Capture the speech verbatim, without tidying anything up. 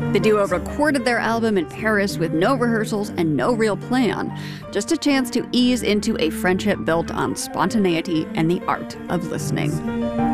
The duo recorded their album in Paris with no rehearsals and no real plan, just a chance to ease into a friendship built on spontaneity and the art of listening.